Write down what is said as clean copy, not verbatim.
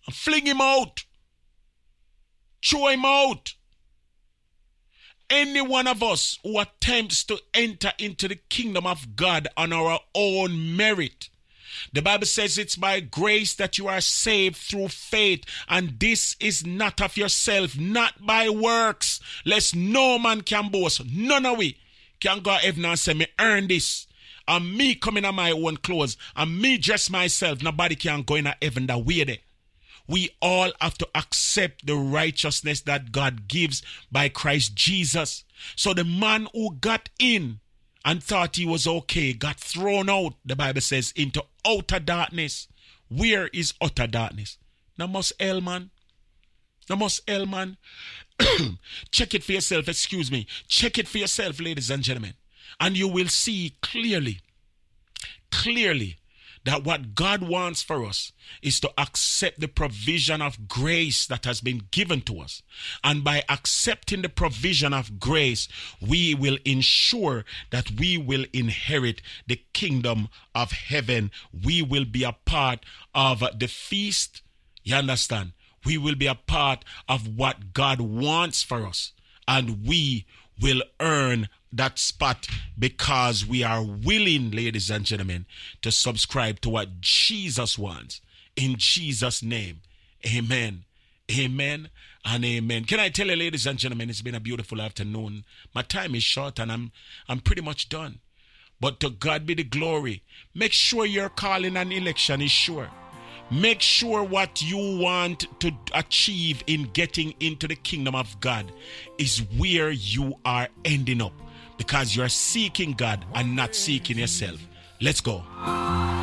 and fling him out. Throw him out. Any one of us who attempts to enter into the kingdom of God on our own merit, the Bible says it's by grace that you are saved through faith, and this is not of yourself, not by works, lest no man can boast. None of we can go to heaven and say, me earn this, and me coming in my own clothes, and me dress myself. Nobody can go in heaven that way there. We all have to accept the righteousness that God gives by Christ Jesus. So the man who got in and thought he was okay got thrown out, the Bible says, into outer darkness. Where is utter darkness? Now must hell, man. Now must hell, man. Check it for yourself, excuse me. Check it for yourself, ladies and gentlemen. And you will see clearly that what God wants for us is to accept the provision of grace that has been given to us. And by accepting the provision of grace, we will ensure that we will inherit the kingdom of heaven. We will be a part of the feast. You understand? We will be a part of what God wants for us. And we will earn that spot because we are willing, ladies and gentlemen, to subscribe to what Jesus wants. In Jesus' name, amen. Amen and amen. Can I tell you, ladies and gentlemen, it's been a beautiful afternoon. My time is short and I'm pretty much done. But to God be the glory. Make sure your calling and election is sure. Make sure what you want to achieve in getting into the kingdom of God is where you are ending up, because you're seeking God and not seeking yourself. Let's go.